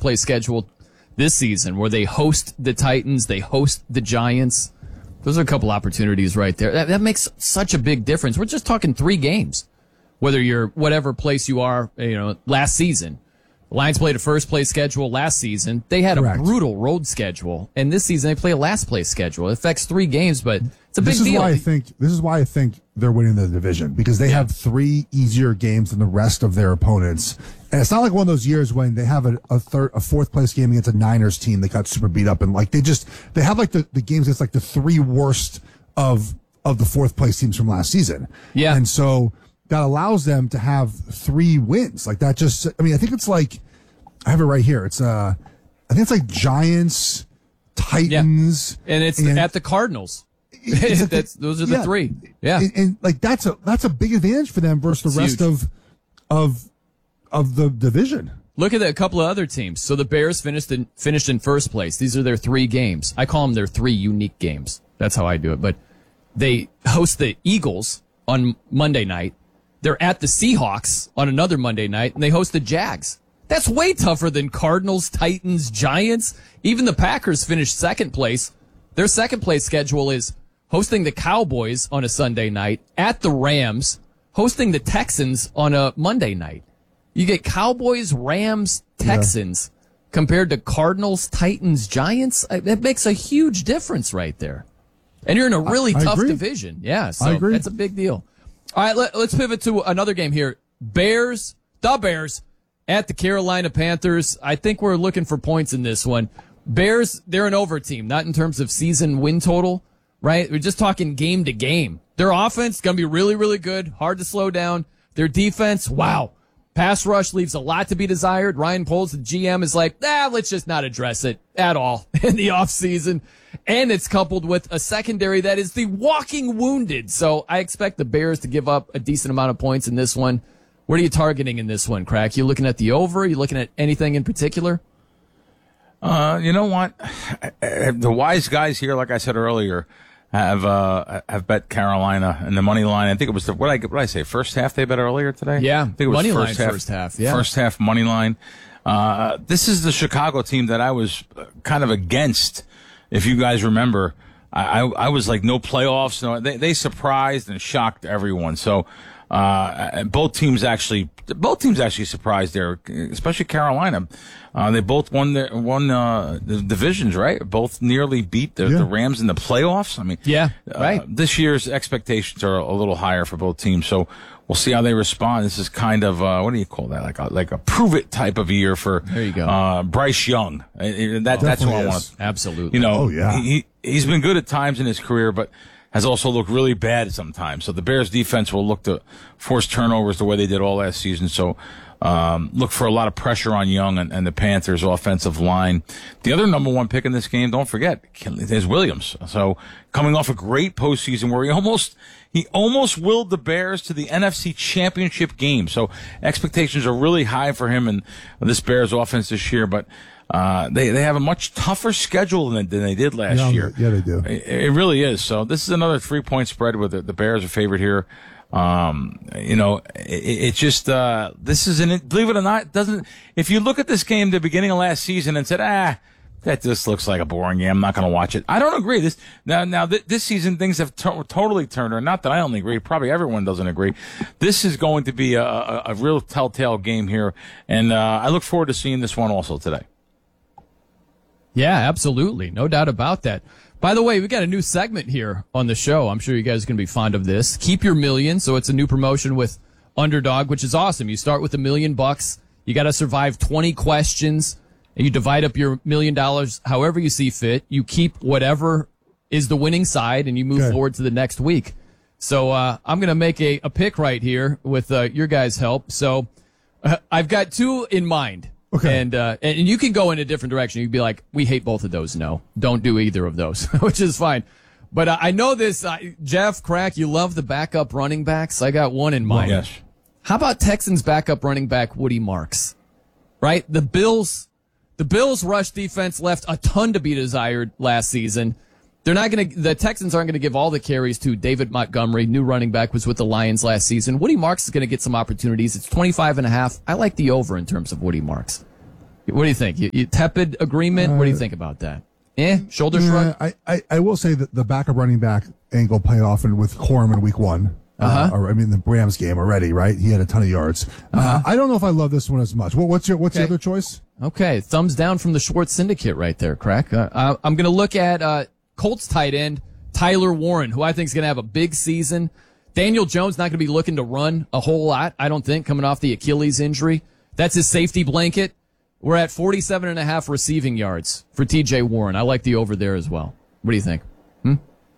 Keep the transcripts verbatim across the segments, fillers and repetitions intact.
place schedule this season where they host the Titans, they host the Giants. Those are a couple opportunities right there. That, that makes such a big difference. We're just talking three games, whether you're whatever place you are, you know, last season. The Lions played a first place schedule last season. They had Correct. a brutal road schedule, and this season they play a last place schedule. It affects three games, but it's a big this is deal. Why I think, this is why I think they're winning the division, because they yeah. have three easier games than the rest of their opponents. And it's not like one of those years when they have a, a third, a fourth place game against a Niners team that got super beat up, and like they just they have like the, the games that's like the three worst of of the fourth place teams from last season. Yeah, and so that allows them to have three wins. Like that just, I mean, I think it's like, I have it right here. It's, uh, I think it's like Giants, Titans. Yeah. And it's and at the Cardinals. It's like that's, the, those are the yeah. three. Yeah. And, and like, that's a, that's a big advantage for them versus the it's rest huge. of, of, of the division. Look at the, a couple of other teams. So the Bears finished in, finished in first place. These are their three games. I call them their three unique games. That's how I do it. But they host the Eagles on Monday night. They're at the Seahawks on another Monday night, and they host the Jags. That's way tougher than Cardinals, Titans, Giants. Even the Packers finished second place. Their second place schedule is hosting the Cowboys on a Sunday night, at the Rams, hosting the Texans on a Monday night. You get Cowboys, Rams, Texans yeah. compared to Cardinals, Titans, Giants. That makes a huge difference right there. And you're in a really I, I tough agree. division. Yeah, so I agree. That's a big deal. All right, let, let's pivot to another game here. Bears, the Bears, at the Carolina Panthers. I think we're looking for points in this one. Bears, they're an over team, not in terms of season win total, right? We're just talking game to game. Their offense is going to be really, really good, hard to slow down. Their defense, wow. Pass rush leaves a lot to be desired. Ryan Poles, the G M, is like, ah, let's just not address it at all in the offseason. And it's coupled with a secondary that is the walking wounded. So I expect the Bears to give up a decent amount of points in this one. What are you targeting in this one, Crack? You looking at the over? Are you looking at anything in particular? Uh, you know what? The wise guys here, like I said earlier, have uh have bet Carolina in the money line. I think it was the, what I what did I say? First half they bet earlier today. Yeah, I think it was money first line half, first half. Yeah, first half money line. Uh, this is the Chicago team that I was kind of against. If you guys remember, I I, I was like no playoffs. No, they they surprised and shocked everyone. So. Uh, both teams actually, both teams actually surprised there, especially Carolina. Uh, they both won their, won, uh, the divisions, right? Both nearly beat the, yeah. the Rams in the playoffs. I mean, yeah, right. Uh, this year's expectations are a little higher for both teams. So we'll see how they respond. This is kind of, uh, what do you call that? Like a, like a prove it type of year for, there you go. Uh, Bryce Young. Uh, that, oh, that's what I is. want to, absolutely. you know, oh, yeah. he, he's been good at times in his career, but has also looked really bad sometimes. So the Bears defense will look to force turnovers the way they did all last season. So um, look for a lot of pressure on Young and, and the Panthers offensive line. The other number one pick in this game, don't forget, is Williams. So coming off a great postseason where he almost he almost willed the Bears to the N F C Championship game. So expectations are really high for him and this Bears offense this year. But Uh, they, they have a much tougher schedule than, than they did last yeah, year. Yeah, they do. It, it really is. So this is another three point spread with the, the Bears are favored here. Um, you know, it, it just, uh, this is an, believe it or not, it doesn't, if you look at this game the beginning of last season and said, ah, that just looks like a boring game, I'm not going to watch it. I don't agree. This, now, now th- this season things have to- totally turned, or not that I only agree, probably everyone doesn't agree. This is going to be a, a, a real telltale game here. And, uh, I look forward to seeing this one also today. Yeah, absolutely. No doubt about that. By the way, we got a new segment here on the show. I'm sure you guys are going to be fond of this. Keep your million. So it's a new promotion with Underdog, which is awesome. You start with a million bucks. You got to survive twenty questions. And you divide up your million dollars however you see fit. You keep whatever is the winning side, and you move okay. forward to the next week. So uh, I'm going to make a, a pick right here with uh, your guys' help. So uh, I've got two in mind. Okay. And, uh, and you can go in a different direction. You'd be like, we hate both of those. No, don't do either of those, which is fine. But uh, I know this, uh, Jeff, Crack, you love the backup running backs. I got one in mind. Well, yes. How about Texans backup running back Woody Marks? Right? The Bills, the Bills rush defense left a ton to be desired last season. They're not going to, the Texans aren't going to give all the carries to David Montgomery, new running back, was with the Lions last season. Woody Marks is going to get some opportunities. It's twenty-five and a half. I like the over in terms of Woody Marks. What do you think? You, you tepid agreement? Uh, what do you think about that? Eh? Shoulder yeah, shrug? I, I, I will say that the backup running back angle paid off in with Corum in week one. Uh-huh. Uh, or, I mean, the Rams game already, right? He had a ton of yards. Uh-huh. Uh, I don't know if I love this one as much. Well, what's your What's okay. your other choice? Okay, thumbs down from the Schwartz Syndicate right there, Crack. Uh, uh, I'm going to look at uh, Colts tight end Tyler Warren, who I think is going to have a big season. Daniel Jones not going to be looking to run a whole lot, I don't think, coming off the Achilles injury. That's his safety blanket. We're at forty-seven and a half receiving yards for T J Warren. I like the over there as well. What do you think? Hmm?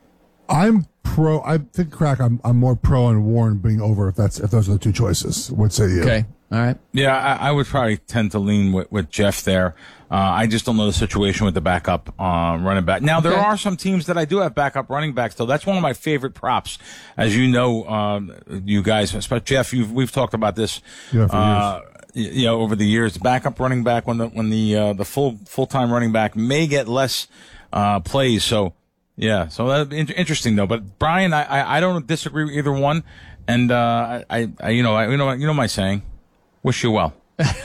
I'm pro. I think, Crack. I'm I'm more pro on Warren being over if that's if those are the two choices. What say you? Okay. All right. Yeah, I, I would probably tend to lean with, with Jeff there. Uh, I just don't know the situation with the backup uh, running back. Now, there okay. are some teams that I do have backup running backs, though. That's one of my favorite props. As you know, uh, you guys, especially Jeff, you've, we've talked about this. Yeah, for uh, years. You know, over the years, the backup running back when the when the uh, the full full time running back may get less uh, plays. So yeah, so that's interesting though. But Brian, I, I, I don't disagree with either one, and uh, I, I you know I, you know you know my saying, wish you well.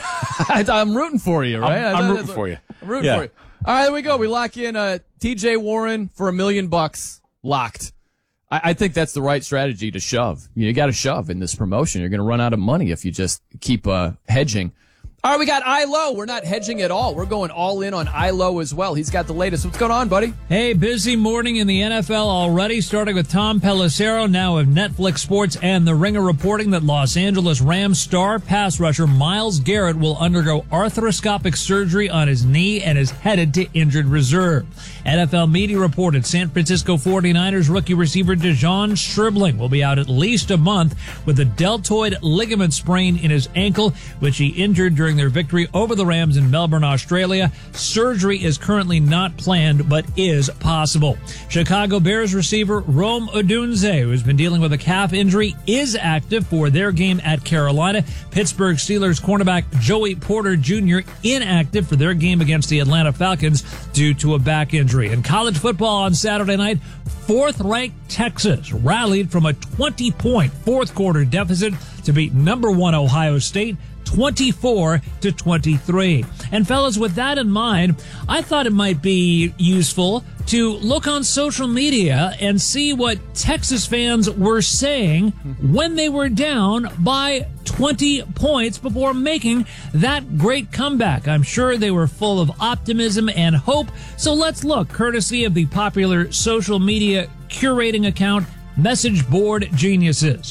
I'm rooting for you, right? I'm, I'm rooting for you. I'm rooting yeah. for you. All right, there we go. We lock in uh, T J Warren for a million bucks. Locked. I, I think that's the right strategy to shove. You, know, you got to shove in this promotion. You're going to run out of money if you just keep uh, hedging. All right, we got I L O. We're not hedging at all. We're going all in on I L O as well. He's got the latest. What's going on, buddy? Hey, busy morning in the N F L already, starting with Tom Pelissero, now of Netflix Sports and The Ringer, reporting that Los Angeles Rams star pass rusher Myles Garrett will undergo arthroscopic surgery on his knee and is headed to injured reserve. N F L media reported San Francisco forty-niners rookie receiver Dejon Stribling will be out at least a month with a deltoid ligament sprain in his ankle, which he injured during their victory over the Rams in Melbourne, Australia. Surgery is currently not planned, but is possible. Chicago Bears receiver Rome Odunze, who has been dealing with a calf injury, is active for their game at Carolina. Pittsburgh Steelers cornerback Joey Porter Junior inactive for their game against the Atlanta Falcons due to a back injury. In college football on Saturday night, fourth-ranked Texas rallied from a twenty-point fourth-quarter deficit to beat number one Ohio State twenty-four to twenty-three. And fellas, with that in mind, I thought it might be useful to look on social media and see what Texas fans were saying when they were down by twenty points before making that great comeback. I'm sure they were full of optimism and hope. So let's look, courtesy of the popular social media curating account Message Board Geniuses.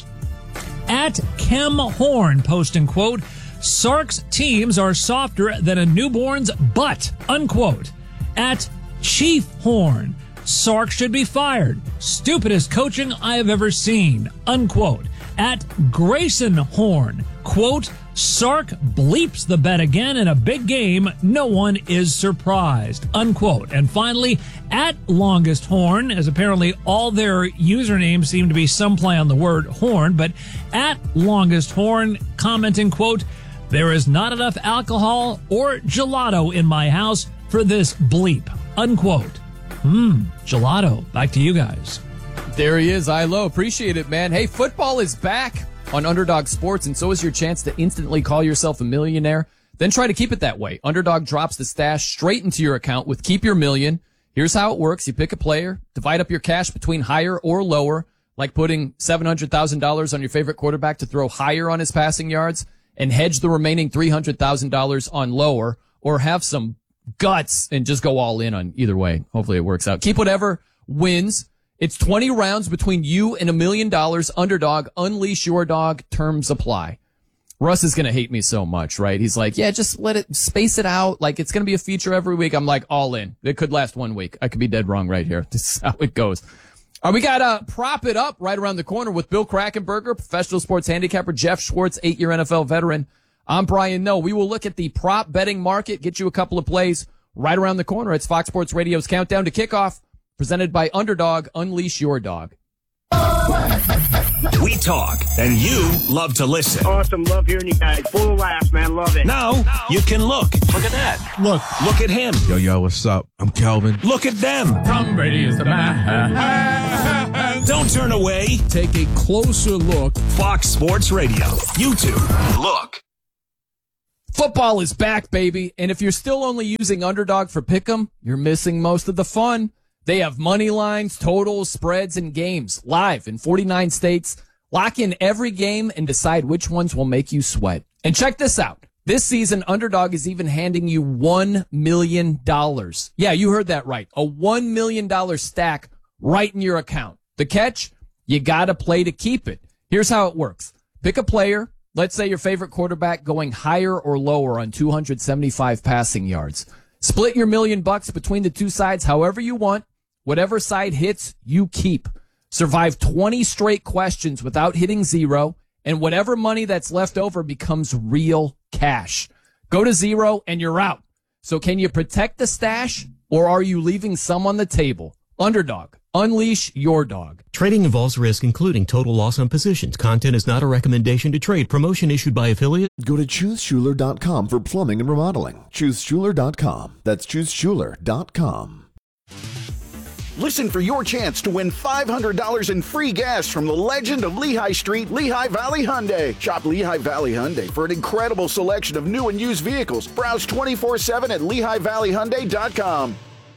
At Kem Horn posting, quote, Sark's teams are softer than a newborn's butt, unquote. At Chief Horn, Sark should be fired. Stupidest coaching I have ever seen, unquote. At Grayson Horn, quote, Sark bleeps the bet again in a big game. No one is surprised, unquote. And finally, at Longest Horn, as apparently all their usernames seem to be some play on the word horn, but at Longest Horn commenting, quote, there is not enough alcohol or gelato in my house for this bleep, unquote. Hmm, gelato. Back to you guys. There he is, I L O. Appreciate it, man. Hey, football is back on Underdog Sports, and so is your chance to instantly call yourself a millionaire. Then try to keep it that way. Underdog drops the stash straight into your account with Keep Your Million. Here's how it works. You pick a player, divide up your cash between higher or lower, like putting seven hundred thousand dollars on your favorite quarterback to throw higher on his passing yards, and hedge the remaining three hundred thousand dollars on lower, or have some guts and just go all in on either way. Hopefully it works out. Keep whatever wins. It's twenty rounds between you and a million dollars. Underdog, unleash your dog. Terms apply. Russ is going to hate me so much, right? He's like, yeah, just let it, space it out. Like, it's going to be a feature every week. I'm like, all in. It could last one week. I could be dead wrong right here. This is how it goes. All right, we got uh, Prop It Up right around the corner with Bill Krackenberger, professional sports handicapper, Jeff Schwartz, eight-year N F L veteran. I'm Brian Noe. We will look at the prop betting market, get you a couple of plays right around the corner. It's Fox Sports Radio's Countdown to Kickoff, presented by Underdog. Unleash your dog. We talk, and you love to listen. Awesome. Love hearing you guys. Full of laughs, man. Love it. Now, now you can look. Look at that. Look. Look at him. Yo, yo, what's up? I'm Kelvin. Look at them. Tom Brady is the man. Don't turn away. Take a closer look. Fox Sports Radio. YouTube. Look. Football is back, baby. And if you're still only using Underdog for Pick'em, you're missing most of the fun. They have money lines, totals, spreads, and games live in forty-nine states. Lock in every game and decide which ones will make you sweat. And check this out. This season, Underdog is even handing you one million dollars. Yeah, you heard that right. A one million dollars stack right in your account. The catch? You gotta play to keep it. Here's how it works. Pick a player. Let's say your favorite quarterback going higher or lower on two hundred seventy-five passing yards. Split your million bucks between the two sides however you want. Whatever side hits, you keep. Survive twenty straight questions without hitting zero, and whatever money that's left over becomes real cash. Go to zero and you're out. So can you protect the stash, or are you leaving some on the table? Underdog. Unleash your dog. Trading involves risk, including total loss on positions. Content is not a recommendation to trade. Promotion issued by affiliate. Go to choose schuler dot com for plumbing and remodeling. choose schuler dot com. That's choose schuler dot com. Listen for your chance to win five hundred dollars in free gas from the legend of Lehigh Street, Lehigh Valley Hyundai. Shop Lehigh Valley Hyundai for an incredible selection of new and used vehicles. Browse twenty-four seven at lehigh valley hyundai dot com.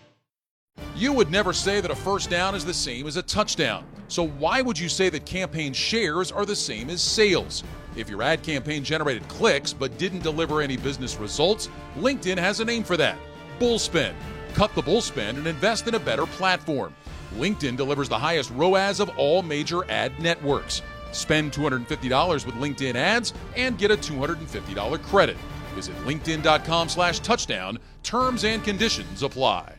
You would never say that a first down is the same as a touchdown. So why would you say that campaign shares are the same as sales? If your ad campaign generated clicks but didn't deliver any business results, LinkedIn has a name for that. Bullspend. Cut the bullspend and invest in a better platform. LinkedIn delivers the highest R O A S of all major ad networks. Spend two hundred fifty dollars with LinkedIn ads and get a two hundred fifty dollars credit. Visit linkedin.com slash touchdown. Terms and conditions apply.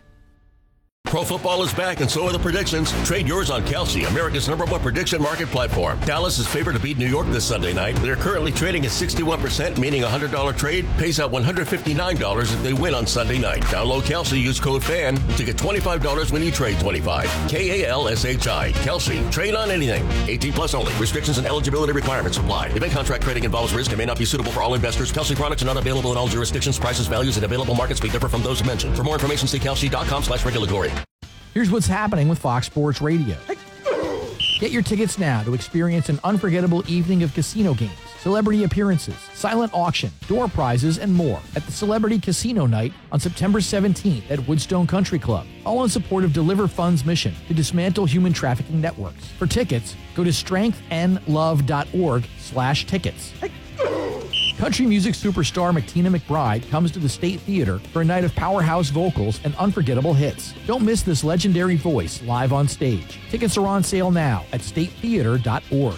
Pro football is back, and so are the predictions. Trade yours on Kelsey, America's number one prediction market platform. Dallas is favored to beat New York this Sunday night. They're currently trading at sixty-one percent, meaning a one hundred dollars trade pays out one hundred fifty-nine dollars if they win on Sunday night. Download Kelsey, use code FAN to get twenty-five dollars when you trade twenty-five. K A L S H I. Kelsey. Trade on anything. eighteen plus only. Restrictions and eligibility requirements apply. Event contract trading involves risk and may not be suitable for all investors. Kelsey products are not available in all jurisdictions. Prices, values, and available markets may differ from those mentioned. For more information, see kelsey.com slash regulatory. Here's what's happening with Fox Sports Radio. Get your tickets now to experience an unforgettable evening of casino games, celebrity appearances, silent auction, door prizes, and more at the Celebrity Casino Night on September seventeenth at Woodstone Country Club, all in support of Deliver Fund's mission to dismantle human trafficking networks. For tickets, go to strengthandlove.org slash tickets. Country music superstar McTina McBride comes to the State Theater for a night of powerhouse vocals and unforgettable hits. Don't miss this legendary voice live on stage. Tickets are on sale now at state theater dot org.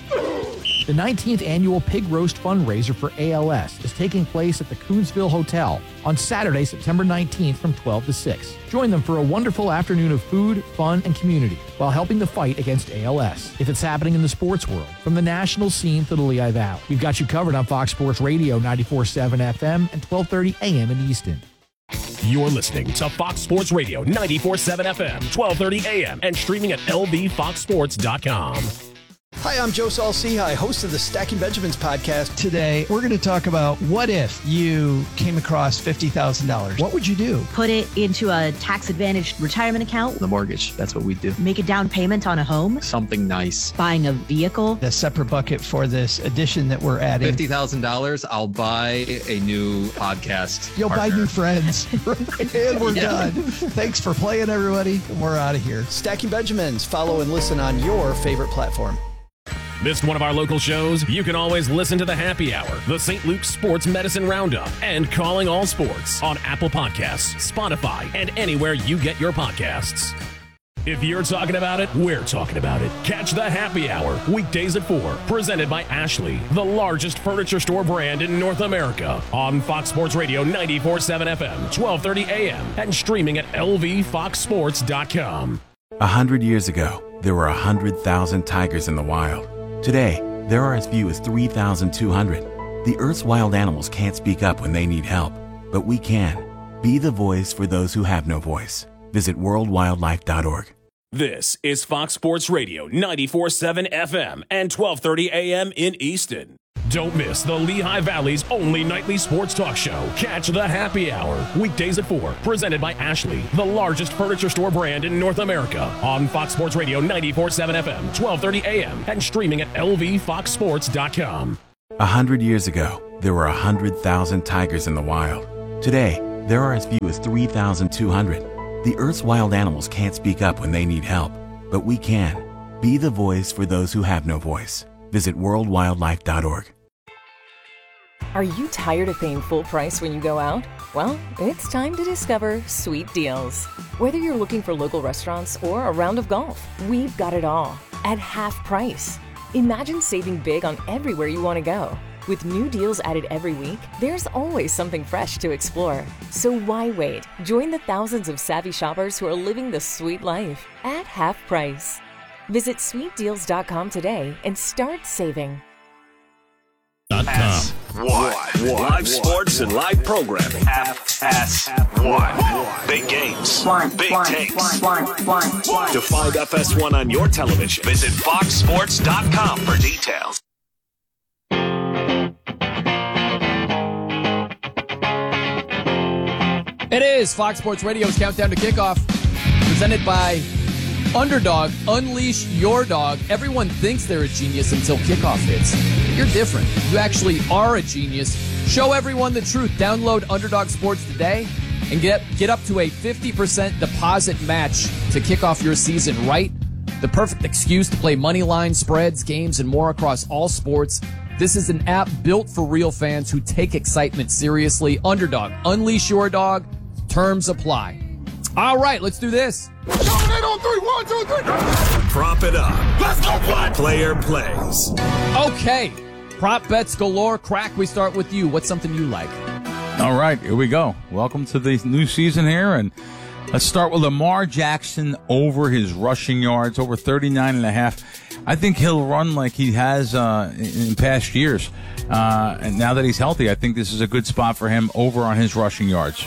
The nineteenth annual Pig Roast fundraiser for A L S is taking place at the Coonsville Hotel on Saturday, September nineteenth from twelve to six. Join them for a wonderful afternoon of food, fun, and community while helping the fight against A L S. If it's happening in the sports world, from the national scene to the Lehigh Valley, we've got you covered on Fox Sports Radio ninety-four point seven F M and twelve thirty A M in Easton. You're listening to Fox Sports Radio ninety-four point seven F M, twelve thirty A M, and streaming at L V fox sports dot com. Hi, I'm Joe Saul-Sehy, host of the Stacking Benjamins podcast. Today, we're going to talk about what if you came across fifty thousand dollars. What would you do? Put it into a tax-advantaged retirement account. The mortgage, that's what we do. Make a down payment on a home. Something nice. Buying a vehicle. A separate bucket for this addition that we're adding. fifty thousand dollars, I'll buy a new podcast You'll partner. buy new friends. And we're yeah. done. Thanks for playing, everybody. We're out of here. Stacking Benjamins. Follow and listen on your favorite platform. Missed one of our local shows? You can always listen to the Happy Hour, the Saint Luke's Sports Medicine Roundup, and Calling All Sports on Apple Podcasts, Spotify, and anywhere you get your podcasts. If you're talking about it, we're talking about it. Catch the Happy Hour, weekdays at four, presented by Ashley, the largest furniture store brand in North America, on Fox Sports Radio ninety-four point seven F M, twelve thirty A M, and streaming at L V fox sports dot com. A hundred years ago, there were a hundred thousand tigers in the wild. Today, there are as few as three thousand two hundred. The Earth's wild animals can't speak up when they need help, but we can. Be the voice for those who have no voice. Visit world wildlife dot org. This is Fox Sports Radio ninety-four point seven F M and twelve thirty A M in Easton. Don't miss the Lehigh Valley's only nightly sports talk show. Catch the Happy Hour, weekdays at four, presented by Ashley, the largest furniture store brand in North America, on Fox Sports Radio ninety-four point seven F M, twelve thirty A M, and streaming at L V fox sports dot com. A hundred years ago, there were one hundred thousand tigers in the wild. Today, there are as few as three thousand two hundred. The Earth's wild animals can't speak up when they need help, but we can. Be the voice for those who have no voice. Visit world wildlife dot org. Are you tired of paying full price when you go out? Well, it's time to discover Sweet Deals. Whether you're looking for local restaurants or a round of golf, we've got it all at half price. Imagine saving big on everywhere you want to go. With new deals added every week, there's always something fresh to explore. So why wait? Join the thousands of savvy shoppers who are living the sweet life at half price. Visit sweet deals dot com today and start saving. S one. Live sports and live programming. F S one. Big games. One. Big one. takes. One. One. One. To find F S one on your television, visit fox sports dot com for details. It is Fox Sports Radio's Countdown to Kickoff, presented by Underdog. Unleash your dog. Everyone thinks they're a genius until kickoff hits. You're different. You actually are a genius. Show everyone the truth. Download Underdog Sports today and get get up to a fifty percent deposit match to kick off your season right. The perfect excuse to play money line, spreads, games, and more across all sports. This is an app built for real fans who take excitement seriously. Underdog. Unleash your dog. Terms apply. All right, let's do this. Prop it up. Let's go play. Player plays. Okay. Prop bets galore. Crack, we start with you. What's something you like? All right, here we go. Welcome to the new season here, and let's start with Lamar Jackson over his rushing yards, over thirty-nine and a half. I think he'll run like he has uh, in past years. Uh, and now that he's healthy, I think this is a good spot for him over on his rushing yards.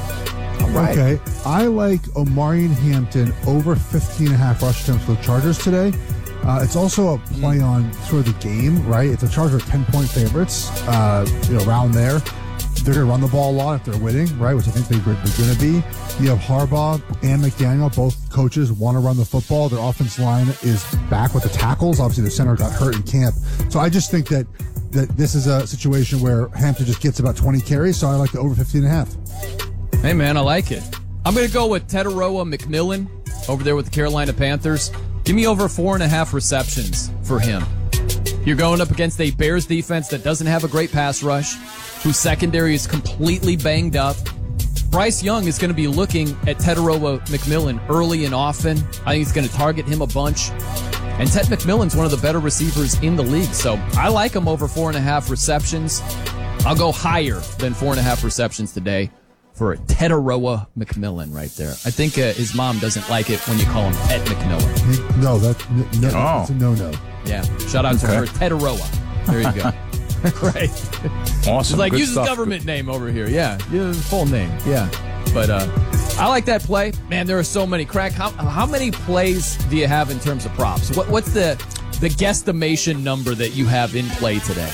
Right. Okay, I like Omarion Hampton over fifteen and a half rush attempts for the Chargers today. Uh, it's also a play on sort of the game, right? If the Chargers are ten-point favorites, uh, you know, around there, they're going to run the ball a lot if they're winning, right? Which I think they're, they're going to be. You have Harbaugh and McDaniel, both coaches want to run the football. Their offense line is back with the tackles. Obviously, the center got hurt in camp. So I just think that, that this is a situation where Hampton just gets about twenty carries, so I like the over fifteen and a half. Hey, man, I like it. I'm going to go with Teteroa McMillan over there with the Carolina Panthers. Give me over four and a half receptions for him. You're going up against a Bears defense that doesn't have a great pass rush, whose secondary is completely banged up. Bryce Young is going to be looking at Teteroa McMillan early and often. I think he's going to target him a bunch. And Ted McMillan's one of the better receivers in the league, so I like him over four and a half receptions. I'll go higher than four and a half receptions today for Teteroa McMillan right there. I think uh, his mom doesn't like it when you call him Pet McMillan. No, that, no, oh. that's a no-no. Yeah, shout out to okay. her, Teteroa. There you go. Right. Awesome. It's like, Good use his stuff. government name over here. Yeah, use his full name. Yeah. But uh, I like that play. Man, there are so many. Crack, how, how many plays do you have in terms of props? What, what's the, the guesstimation number that you have in play today?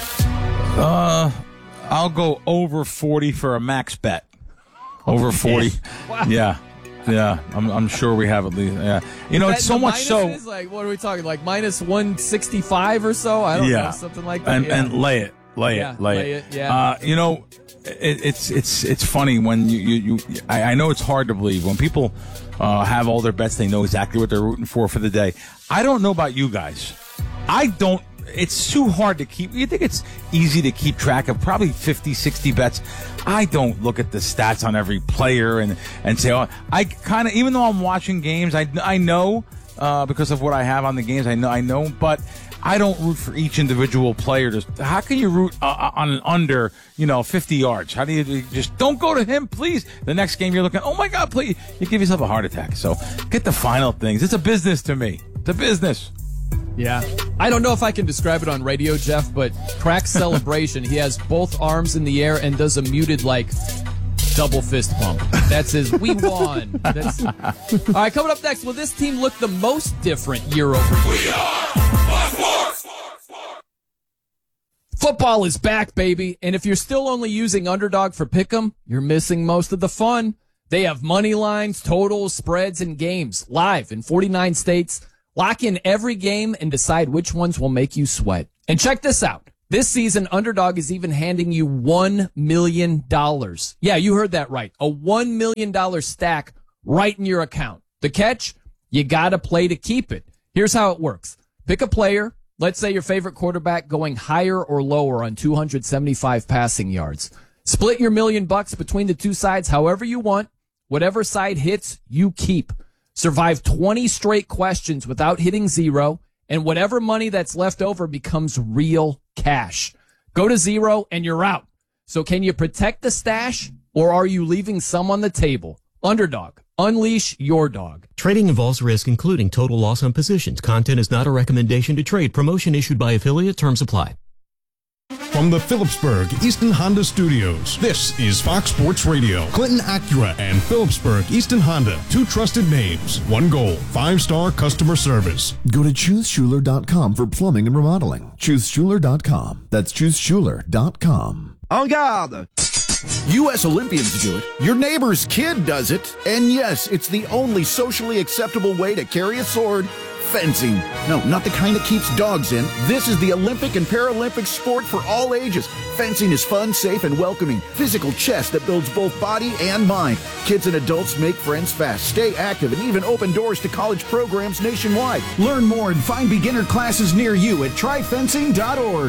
Uh, I'll go over forty for a max bet. Over forty. Wow. Yeah. Yeah. I'm I'm sure we have at least. Yeah. You know, That- it's so the much so. minuses, like, what are we talking? Like minus one sixty-five or so? I don't yeah. know, something like that. And yeah. and lay it. Lay Yeah, it. Lay, lay it. it, yeah. Uh, you know, it, it's it's it's funny when you you, you I, I know it's hard to believe when people uh, have all their bets. They know exactly what they're rooting for for the day. I don't know about you guys. I don't. It's too hard to keep. You think it's easy to keep track of probably fifty, sixty bets. I don't look at the stats on every player and, and say, oh, I kind of, even though I'm watching games, I, I know, uh, because of what I have on the games, I know, I know, but I don't root for each individual player. Just, how can you root uh, on an under, you know, fifty yards? How do you, you just don't go to him, please? The next game you're looking, oh my God, please. You give yourself a heart attack. So get the final things. It's a business to me. It's a business. Yeah. I don't know if I can describe it on radio, Jeff, but Crack's celebration, he has both arms in the air and does a muted, like, double fist pump. That's his, we won. That's, all right, coming up next, will this team look the most different year over year? We are Sports! Football is back, baby, and if you're still only using Underdog for Pick'em, you're missing most of the fun. They have money lines, totals, spreads, and games live in forty-nine states. Lock in every game and decide which ones will make you sweat. And check this out. This season, Underdog is even handing you one million dollars. Yeah, you heard that right. A one million dollars stack right in your account. The catch? You gotta play to keep it. Here's how it works. Pick a player. Let's say your favorite quarterback going higher or lower on two hundred seventy-five passing yards. Split your million bucks between the two sides however you want. Whatever side hits, you keep. Survive twenty straight questions without hitting zero, and whatever money that's left over becomes real cash. Go to zero and you're out. So can you protect the stash, or are you leaving some on the table? Underdog. Unleash your dog. Trading involves risk, including total loss on positions. Content is not a recommendation to trade. Promotion issued by affiliate. Terms apply. From the Phillipsburg Easton Honda Studios, this is Fox Sports Radio. Clinton Acura and Phillipsburg Easton Honda, two trusted names, one goal, five-star customer service. Go to choose schuler dot com for plumbing and remodeling. choose schuler dot com. That's choose schuler dot com. En garde! U S Olympians do it. Your neighbor's kid does it. And yes, it's the only socially acceptable way to carry a sword. Fencing. No, not the kind that keeps dogs in. This is the Olympic and Paralympic sport for all ages. Fencing is fun, safe, and welcoming. Physical chess that builds both body and mind. Kids and adults make friends fast, stay active, and even open doors to college programs nationwide. Learn more and find beginner classes near you at try fencing dot org.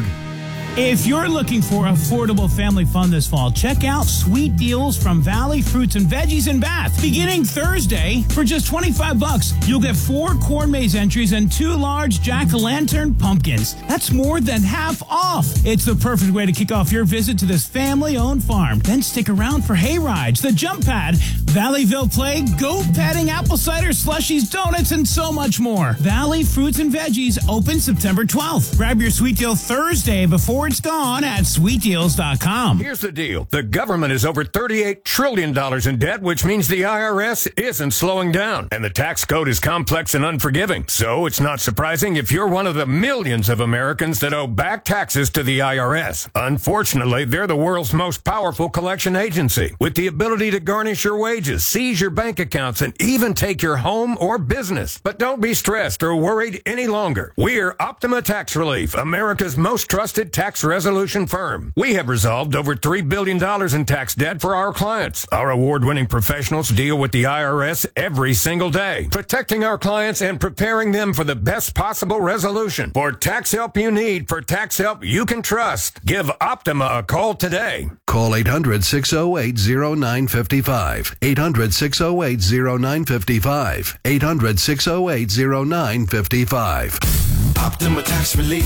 If you're looking for affordable family fun this fall, check out sweet deals from Valley Fruits and Veggies in Bath. Beginning Thursday, for just twenty-five bucks, you'll get four corn maze entries and two large jack-o'-lantern pumpkins. That's more than half off. It's the perfect way to kick off your visit to this family-owned farm. Then stick around for hay rides, the jump pad, Valleyville Play, goat petting, apple cider, slushies, donuts, and so much more. Valley Fruits and Veggies open September twelfth. Grab your sweet deal Thursday before it's gone at sweet deals dot com. Here's the deal. The government is over thirty-eight trillion dollars in debt, which means the I R S isn't slowing down. And the tax code is complex and unforgiving. So it's not surprising if you're one of the millions of Americans that owe back taxes to the I R S. Unfortunately, they're the world's most powerful collection agency, with the ability to garnish your wages, seize your bank accounts, and even take your home or business. But don't be stressed or worried any longer. We're Optima Tax Relief, America's most trusted tax resolution firm. We have resolved over three billion dollars in tax debt for our clients. Our award-winning professionals deal with the I R S every single day, protecting our clients and preparing them for the best possible resolution. For tax help you need, for tax help you can trust, give Optima a call today. Call eight hundred, six oh eight, oh nine five five. eight hundred, six oh eight, oh nine five five. eight hundred, six oh eight, oh nine five five. Optima Tax Relief.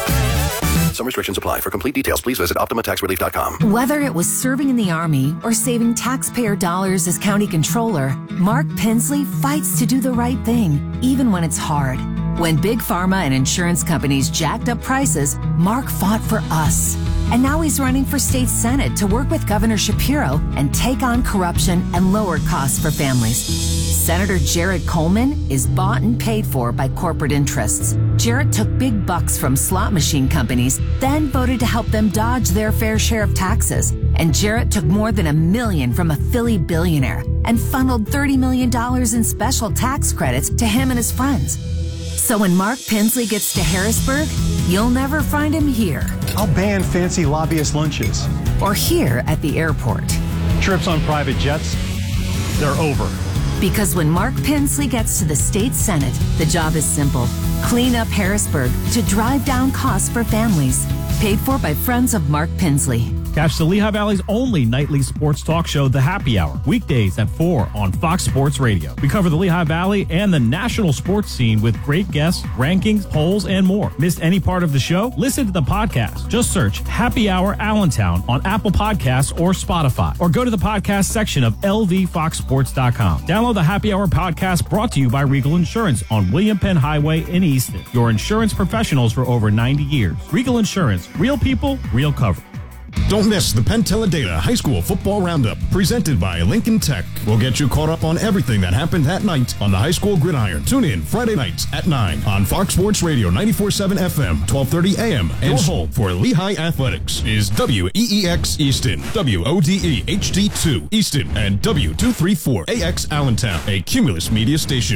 Some restrictions apply. For complete details, please visit optima tax relief dot com. Whether it was serving in the Army or saving taxpayer dollars as county controller, Mark Pensley fights to do the right thing, even when it's hard. When big pharma and insurance companies jacked up prices, Mark fought for us. And now he's running for state senate to work with Governor Shapiro and take on corruption and lower costs for families. Senator Jared Coleman is bought and paid for by corporate interests. Jared took big bucks from slot machine companies, then voted to help them dodge their fair share of taxes. And Jared took more than a million from a Philly billionaire and funneled thirty million dollars in special tax credits to him and his friends. So when Mark Pensley gets to Harrisburg, you'll never find him here. I'll ban fancy lobbyist lunches. Or here at the airport. Trips on private jets, they're over. Because when Mark Pensley gets to the state senate, the job is simple. Clean up Harrisburg to drive down costs for families. Paid for by friends of Mark Pensley. Catch the Lehigh Valley's only nightly sports talk show, The Happy Hour, weekdays at four on Fox Sports Radio. We cover the Lehigh Valley and the national sports scene with great guests, rankings, polls, and more. Missed any part of the show? Listen to the podcast. Just search Happy Hour Allentown on Apple Podcasts or Spotify, or go to the podcast section of L V fox sports dot com. Download the Happy Hour podcast brought to you by Regal Insurance on William Penn Highway in Easton. Your insurance professionals for over ninety years. Regal Insurance, real people, real cover. Don't miss the Penn Teledata High School Football Roundup, presented by Lincoln Tech. We'll get you caught up on everything that happened that night on the high school gridiron. Tune in Friday nights at nine on Fox Sports Radio ninety-four point seven F M, twelve thirty A M. Your home for Lehigh Athletics is W E E X Easton, W O D E H D two Easton, and W two thirty-four A X Allentown, a Cumulus media station.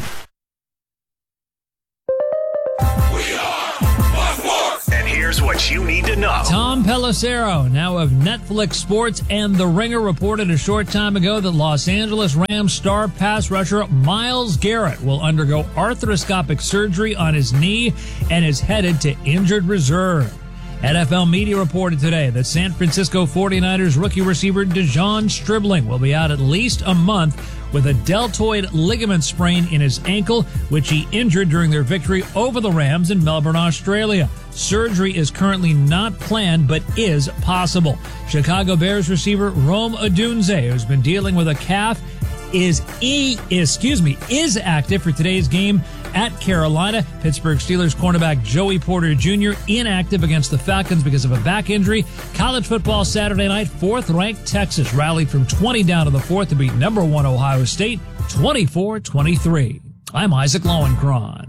here's what you need to know. Tom Pelissero, now of Netflix Sports and The Ringer, reported a short time ago that Los Angeles Rams star pass rusher Myles Garrett will undergo arthroscopic surgery on his knee and is headed to injured reserve. N F L media reported today that San Francisco forty-niners rookie receiver Dejon Stribling will be out at least a month with a deltoid ligament sprain in his ankle, which he injured during their victory over the Rams in Melbourne, Australia. Surgery is currently not planned, but is possible. Chicago Bears receiver Rome Odunze, who's been dealing with a calf, is e excuse me is active for today's game at Carolina. Pittsburgh Steelers cornerback Joey Porter Junior inactive against the Falcons because of a back injury. College football Saturday night, fourth-ranked Texas rallied from twenty down to the fourth to beat number one Ohio State twenty-four twenty-three. I'm Isaac Lowenkron.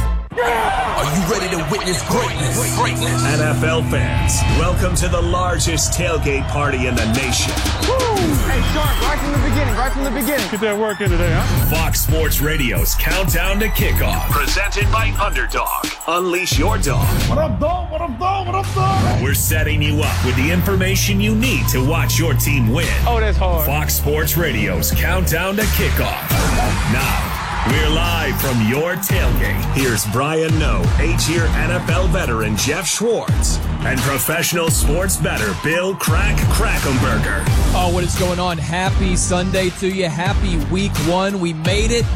Are you ready to witness greatness? Greatness. N F L fans, welcome to the largest tailgate party in the nation. Woo! Hey, Sharp, right from the beginning, right from the beginning. Get that work in today, huh? Fox Sports Radio's Countdown to Kickoff. Presented by Underdog. Unleash your dog. What up, dog? What up, dog? What up, dog? We're setting you up with the information you need to watch your team win. Oh, that's hard. Fox Sports Radio's Countdown to Kickoff. Now, we're live from your tailgate. Here's Brian Noe, eight-year N F L veteran Jeff Schwartz, and professional sports bettor Bill Crack Krackomberger. Oh, what is going on? Happy Sunday to you. Happy week one. We made it.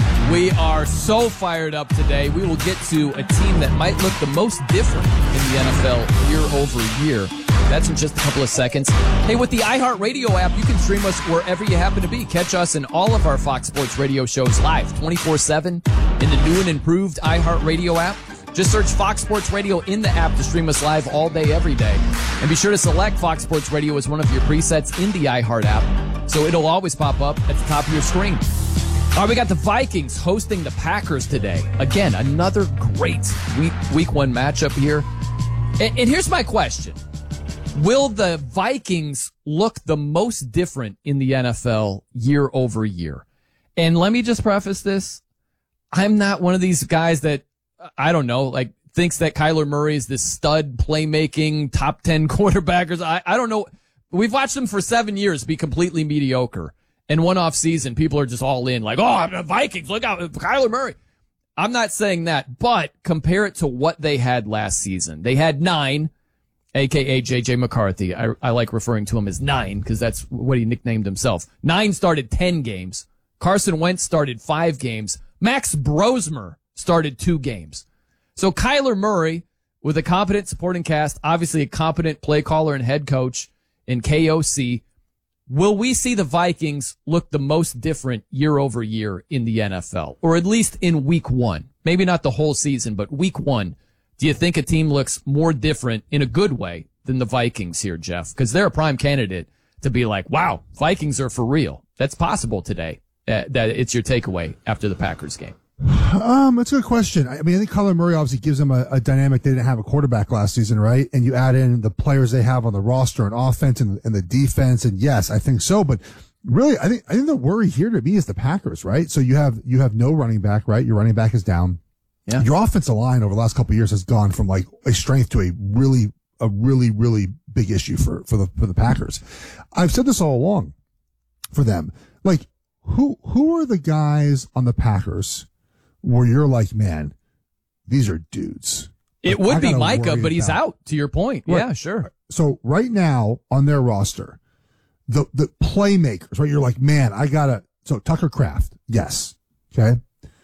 We are so fired up today. We will get to a team that might look the most different in the N F L year over year. That's in just a couple of seconds. Hey, with the iHeartRadio app, you can stream us wherever you happen to be. Catch us in all of our Fox Sports Radio shows live, twenty-four seven, in the new and improved iHeartRadio app. Just search Fox Sports Radio in the app to stream us live all day, every day. And be sure to select Fox Sports Radio as one of your presets in the iHeart app, so it'll always pop up at the top of your screen. All right, we got the Vikings hosting the Packers today. Again, another great week, week one matchup here. And, and here's my question. Will the Vikings look the most different in the N F L year over year? And let me just preface this. I'm not one of these guys that, I don't know, like thinks that Kyler Murray is this stud playmaking top ten quarterbackers. I, I don't know. We've watched him for seven years be completely mediocre. And one off season, people are just all in like, oh, the Vikings, look out, Kyler Murray. I'm not saying that, but compare it to what they had last season. They had nine. A K A J J McCarthy. I, I like referring to him as nine because that's what he nicknamed himself. Nine started ten games. Carson Wentz started five games. Max Brosmer started two games. So Kyler Murray, with a competent supporting cast, obviously a competent play caller and head coach in K O C, will we see the Vikings look the most different year over year in the N F L? Or at least in week one? Maybe not the whole season, but week one. Do you think a team looks more different in a good way than the Vikings here, Jeff? Because they're a prime candidate to be like, wow, Vikings are for real. That's possible today. Uh, that it's your takeaway after the Packers game. Um, that's a good question. I mean, I think Kyler Murray obviously gives them a, a dynamic. They didn't have a quarterback last season, right? And you add in the players they have on the roster and offense and, and the defense. And yes, I think so. But really, I think, I think the worry here to me is the Packers, right? So you have, you have no running back, right? Your running back is down. Yeah. Your offensive line over the last couple of years has gone from like a strength to a really, a really, really big issue for, for the, for the Packers. I've said this all along for them. Like, who, who are the guys on the Packers where you're like, man, these are dudes? It like, would be Micah, but he's about. out, to your point. Right. Yeah, sure. So right now on their roster, the, the playmakers, right? You're like, man, I gotta, so Tucker Kraft. Yes. Okay.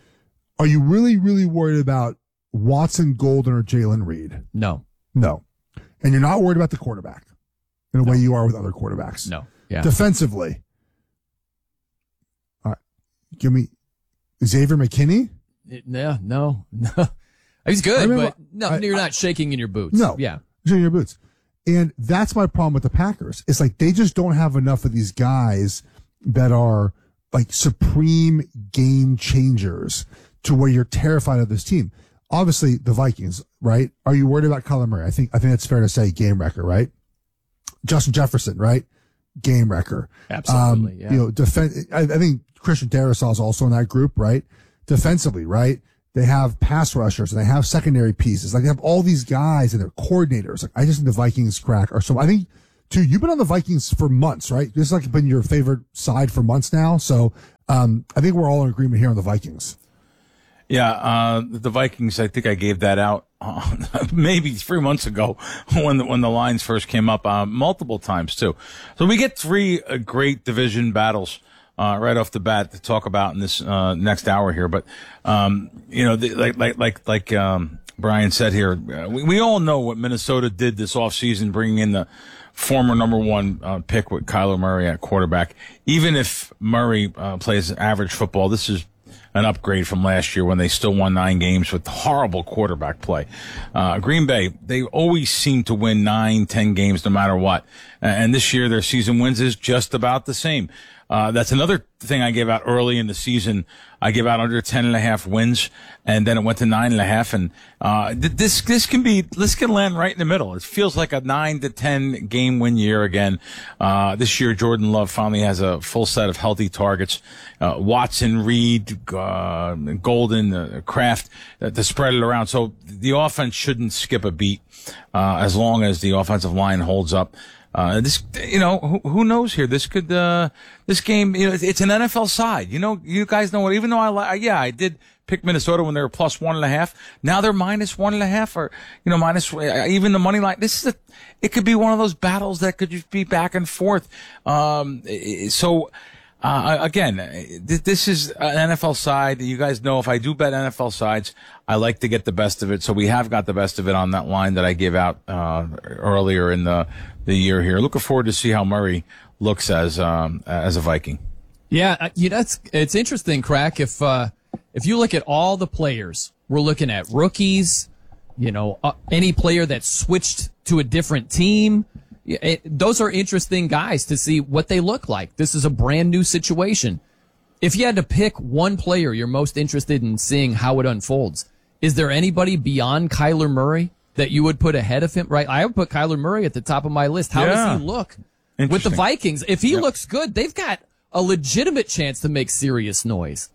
Are you really, really worried about Watson, Golden, or Jalen Reed? No. No. And you're not worried about the quarterback in a no. way you are with other quarterbacks. No. Yeah. Defensively. All right. Give me Xavier McKinney? Yeah, no. No. He's good, I mean, but no, I, you're not shaking in your boots. No. Yeah. Shaking in your boots. And that's my problem with the Packers. It's like they just don't have enough of these guys that are like supreme game changers to where you're terrified of this team. Obviously, the Vikings, right? Are you worried about Kyler Murray? I think I think it's fair to say game wrecker, right? Justin Jefferson, right? Game wrecker. Absolutely. Um, yeah. You know, defense. I, I think Christian Darrisaw is also in that group, right? Defensively, right? They have pass rushers and they have secondary pieces. Like they have all these guys and they're coordinators. Like I just think the Vikings crack are so. I think too. You've been on the Vikings for months, right? This has like been your favorite side for months now. So um, I think we're all in agreement here on the Vikings. Yeah, uh, the Vikings. I think I gave that out uh, maybe three months ago when the, when the lines first came up, uh, multiple times too. So we get three uh, great division battles. Uh, right off the bat to talk about in this, uh, next hour here. But, um, you know, the, like, like, like, like, um, Brian said here, uh, we, we all know what Minnesota did this offseason, bringing in the former number one, uh, pick with Kyler Murray at quarterback. Even if Murray, uh, plays average football, this is an upgrade from last year when they still won nine games with horrible quarterback play. Uh, Green Bay, they always seem to win nine, ten games no matter what. And this year their season wins is just about the same. Uh, that's another thing I gave out early in the season. I gave out under ten and a half wins, and then it went to nine and a half. And, uh, this, this can be, this can land right in the middle. It feels like a nine to ten game win year again. Uh, this year, Jordan Love finally has a full set of healthy targets. Uh, Watson, Reed, uh, Golden, uh, Kraft, uh, to spread it around. So the offense shouldn't skip a beat, uh, as long as the offensive line holds up. Uh, this, you know, who, who knows here? This could, uh, this game, you know, it's an N F L side. You know, you guys know what, even though I like, yeah, I did pick Minnesota when they were plus one and a half. Now they're minus one and a half or, you know, minus, even the money line. This is a, it could be one of those battles that could just be back and forth. Um, so, uh, again, this is an N F L side. You guys know if I do bet N F L sides, I like to get the best of it. So we have got the best of it on that line that I gave out, uh, earlier in the, the year here. Looking forward to see how Murray looks as, um, as a Viking. Yeah. You know, it's, it's interesting, Crack. If, uh, if you look at all the players, we're looking at rookies, you know, uh, any player that switched to a different team. It, those are interesting guys to see what they look like. This is a brand new situation. If you had to pick one player you're most interested in seeing how it unfolds, is there anybody beyond Kyler Murray that you would put ahead of him? Right, I would put Kyler Murray at the top of my list. How yeah. does he look with the Vikings? If he yep. looks good, they've got a legitimate chance to make serious noise.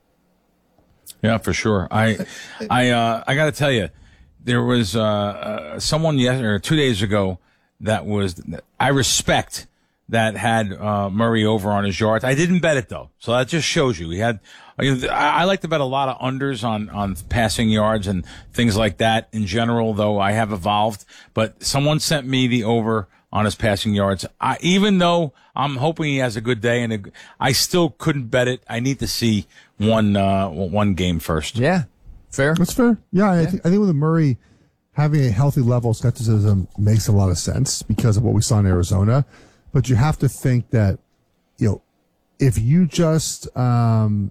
Yeah, for sure. I, I, uh, I got to tell you, there was uh, uh, someone yesterday or two days ago that was I respect that had uh, Murray over on his yards. I didn't bet it though, so that just shows you he had. I, I like to bet a lot of unders on on passing yards and things like that in general. Though I have evolved, but someone sent me the over on his passing yards. I, even though I'm hoping he has a good day, and a, I still couldn't bet it. I need to see one uh, one game first. Yeah, fair. That's fair. Yeah, yeah. I, think, I think with the Murray having a healthy level of skepticism makes a lot of sense because of what we saw in Arizona. But you have to think that, you know, if you just, um,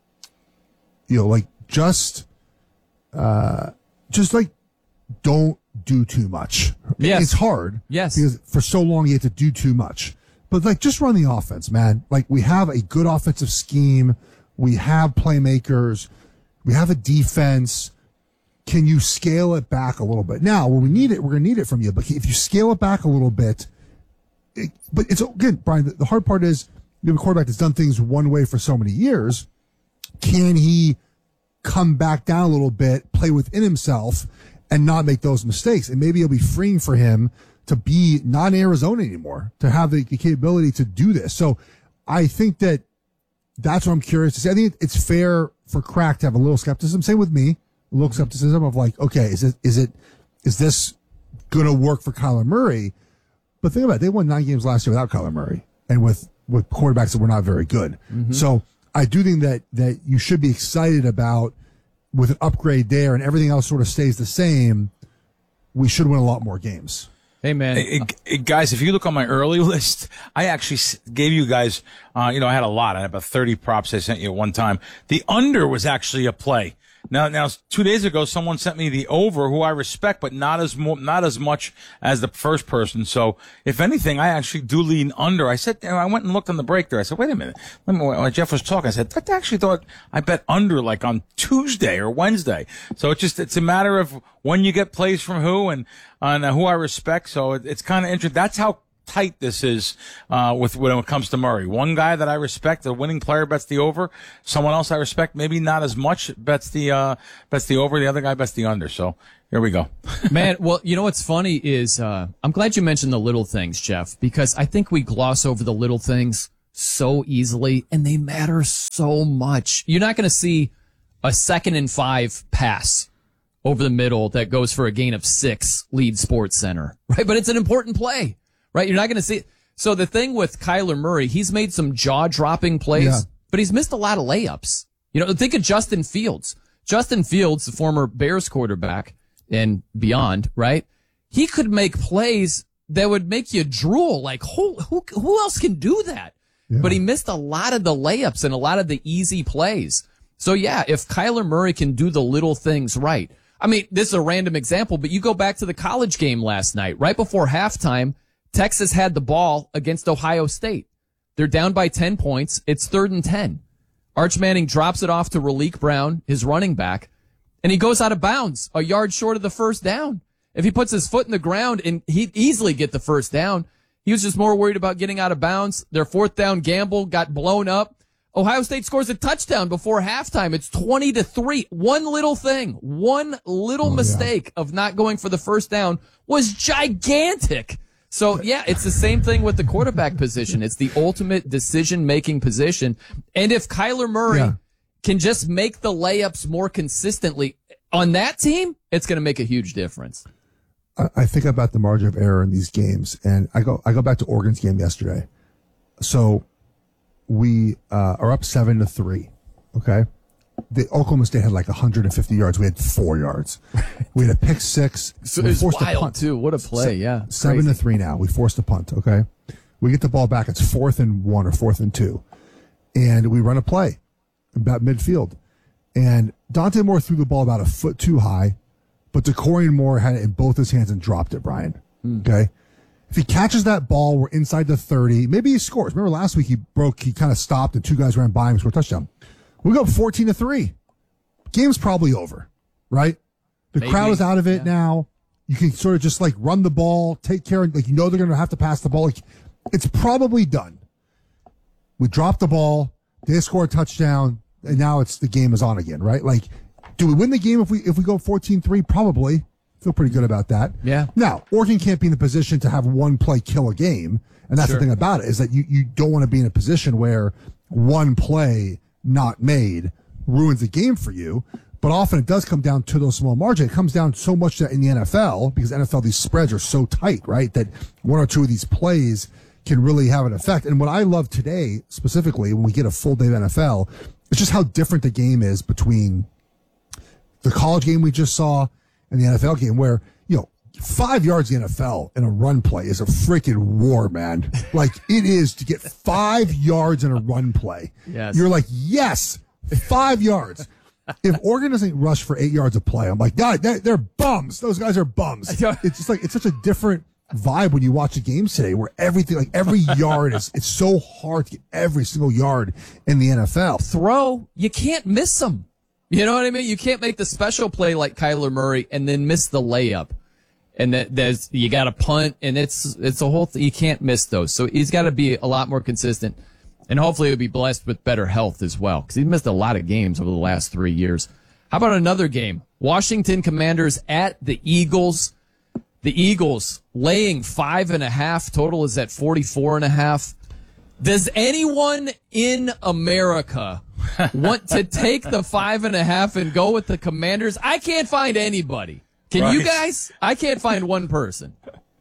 you know, like just, uh, just like don't do too much. Yes. It's hard. Yes. Because for so long you had to do too much. But like just run the offense, man. Like we have a good offensive scheme. We have playmakers. We have a defense. Can you scale it back a little bit? Now, when we need it, we're going to need it from you. But if you scale it back a little bit, it, but it's again, Brian, the, the hard part is you have a quarterback that's done things one way for so many years. Can he come back down a little bit, play within himself, and not make those mistakes? And maybe it'll be freeing for him to be not in Arizona anymore, to have the, the capability to do this. So I think that that's what I'm curious to see. I think it's fair for Crack to have a little skepticism. Same with me. A little skepticism of like, okay, is it, is it, is this going to work for Kyler Murray? But think about it. They won nine games last year without Kyler Murray and with, with quarterbacks that were not very good. Mm-hmm. So I do think that, that you should be excited about with an upgrade there and everything else sort of stays the same. We should win a lot more games. Hey, man. Hey, hey, guys, if you look on my early list, I actually gave you guys, uh, you know, I had a lot. I had about thirty props I sent you at one time. The under was actually a play. Now, now, two days ago, someone sent me the over, who I respect, but not as mo- not as much as the first person. So, if anything, I actually do lean under. I said, I went and looked on the break there. I said, wait a minute. Let me, when Jeff was talking, I said, I actually thought I bet under like on Tuesday or Wednesday. So it's just, it's a matter of when you get plays from who and on uh, who I respect. So it, it's kind of interesting. That's how tight this is uh, with when it comes to Murray. One guy that I respect, a winning player, bets the over. Someone else I respect, maybe not as much, bets the uh, bets the over. The other guy bets the under. So here we go. Man, well, you know what's funny is uh, I'm glad you mentioned the little things, Jeff, because I think we gloss over the little things so easily, and they matter so much. You're not going to see a second and five pass over the middle that goes for a gain of six, lead Sports Center, right? But it's an important play, right? You're not going to see it. So the thing with Kyler Murray, he's made some jaw-dropping plays, yeah. but he's missed a lot of layups. You know, think of Justin Fields. Justin Fields, the former Bears quarterback and beyond, right? He could make plays that would make you drool. Like, who, who, who else can do that? Yeah. But he missed a lot of the layups and a lot of the easy plays. So yeah, if Kyler Murray can do the little things right. I mean, this is a random example, but you go back to the college game last night. Right before halftime, Texas had the ball against Ohio State. They're down by ten points. It's third and ten. Arch Manning drops it off to Raleek Brown, his running back, and he goes out of bounds a yard short of the first down. If he puts his foot in the ground, and he'd easily get the first down. He was just more worried about getting out of bounds. Their fourth down gamble got blown up. Ohio State scores a touchdown before halftime. It's twenty to three. One little thing, one little oh, mistake yeah. of not going for the first down was gigantic. So yeah, it's the same thing with the quarterback position. It's the ultimate decision-making position. And if Kyler Murray yeah. can just make the layups more consistently on that team, it's going to make a huge difference. I think about the margin of error in these games, and I go I go back to Oregon's game yesterday. So we uh, are up seven to three. Okay, the Oklahoma State had like one hundred fifty yards. We had four yards. We had a pick six. So we it was forced wild a punt. too. What a play! Se- yeah, seven crazy. to three now. We forced a punt. Okay, we get the ball back. It's fourth and one or fourth and two, and we run a play about midfield, and Dante Moore threw the ball about a foot too high, but DeCorian Moore had it in both his hands and dropped it. Brian. Mm. Okay. If he catches that ball, we're inside the thirty. Maybe he scores. Remember last week he broke, he kind of stopped and two guys ran by him and scored a touchdown. We go up fourteen to three. Game's probably over, right? The Maybe. crowd is out of it yeah. now. You can sort of just like run the ball, take care of, like, you know, they're going to have to pass the ball. Like, it's probably done. We drop the ball. They score a touchdown, and now it's the game is on again, right? Like, do we win the game if we, if we go fourteen three? Probably. Feel pretty good about that. Yeah. Now, Oregon can't be in the position to have one play kill a game. And that's sure. the thing about it, is that you, you don't want to be in a position where one play not made ruins the game for you. But often it does come down to those small margins. It comes down so much that in the N F L, because N F L, these spreads are so tight, right? That one or two of these plays can really have an effect. And what I love today, specifically, when we get a full day of N F L, is just how different the game is between the college game we just saw in the N F L game, where, you know, five yards in the N F L in a run play is a freaking war, man. Like, it is to get five yards in a run play. Yes. You're like, yes, five yards. If Oregon doesn't rush for eight yards of play, I'm like, God, they're, they're bums. Those guys are bums. It's just like, it's such a different vibe when you watch the games today, where everything, like every yard is, it's so hard to get every single yard in the N F L. Throw, you can't miss them. You know what I mean? You can't make the special play like Kyler Murray and then miss the layup. And that there's, you got to punt, and it's, it's a whole thing. You can't miss those. So he's got to be a lot more consistent. And hopefully he'll be blessed with better health as well, because he's missed a lot of games over the last three years. How about another game? Washington Commanders at the Eagles. The Eagles laying five and a half. Total is at forty-four and a half. Does anyone in America want to take the five and a half and go with the Commanders? I can't find anybody. Can right. you guys? I can't find one person.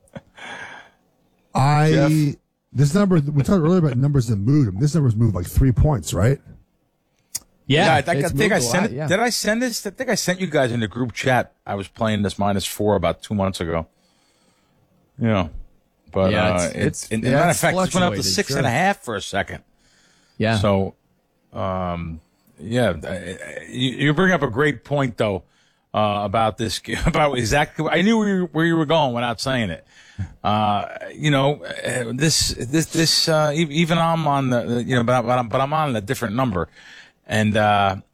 I, Jeff. This number, we talked earlier about numbers that moved. This number's moved like three points, right? Yeah, yeah I, I, I think I sent lot, it. Yeah. Did I send this? I think I sent you guys in the group chat. I was playing this minus four about two months ago. You know. But yeah, it's, uh, it's, it's in, yeah, matter of fact, it went up to six sure. and a half for a second. Yeah. So, um, yeah, you, you bring up a great point though uh, about this, about exactly. I knew where you, where you were going without saying it. Uh, you know, this, this, this. Uh, even I'm on the, you know, but, but I'm, but I'm on a different number, and uh,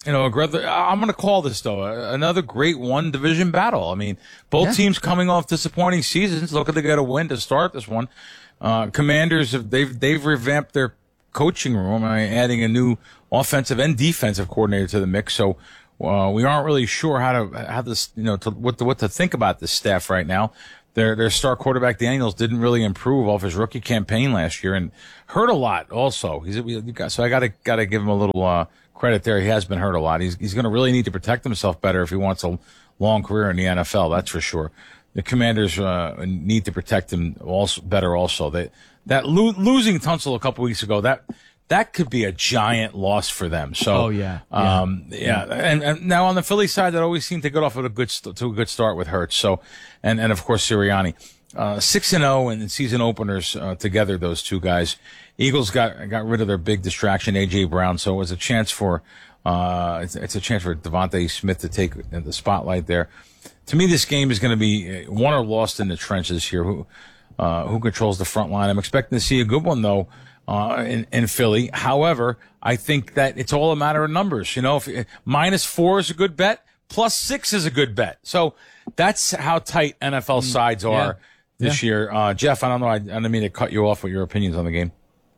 You know, I'm going to call this, though, another great one division battle. I mean, both yeah. teams coming off disappointing seasons. Look at they got a win to start this one. Uh, Commanders, have they've, they've revamped their coaching room, uh, adding a new offensive and defensive coordinator to the mix. So, uh, we aren't really sure how to, how this, you know, to, what to, what to think about this staff right now. Their, their star quarterback Daniels didn't really improve off his rookie campaign last year and hurt a lot also. He's, so I gotta, gotta give him a little, uh, credit there. He has been hurt a lot. He's, he's going to really need to protect himself better if he wants a long career in the N F L. That's for sure. The Commanders, uh, need to protect him also better also. They, that lo- losing Tunsil a couple weeks ago, that, that could be a giant loss for them. So, oh, yeah. yeah. um, yeah. And, and now on the Philly side, that always seemed to get off of a good, st- to a good start with Hurts. So, and, and of course, Sirianni, uh, six and oh in season openers, uh, together, those two guys. Eagles got, got rid of their big distraction, A J Brown. So it was a chance for, uh, it's, it's a chance for Devontae Smith to take the spotlight there. To me, this game is going to be won or lost in the trenches here. Who, uh, who controls the front line? I'm expecting to see a good one though. Uh, in, in Philly. However, I think that it's all a matter of numbers. You know, if minus four is a good bet, plus six is a good bet. So that's how tight N F L sides are yeah. this yeah. year. Uh, Jeff, I don't know. I, I didn't mean to cut you off with your opinions on the game.